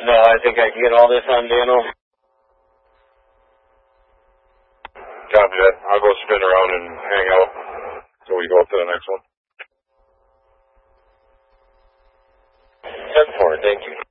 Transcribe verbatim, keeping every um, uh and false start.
No, I think I can get all this on Dano. Copy that. I'll go spin around and hang out so we go up to the next one. ten four, thank you.